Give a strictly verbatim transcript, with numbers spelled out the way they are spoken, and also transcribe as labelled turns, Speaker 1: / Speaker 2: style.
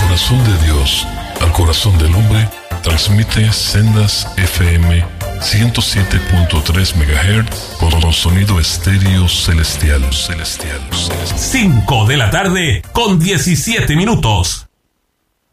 Speaker 1: corazón de Dios al corazón del hombre, transmite Sendas F M ciento siete punto tres megahertz con sonido estéreo celestial, celestial, celestial.
Speaker 2: cinco de la tarde con diecisiete minutos.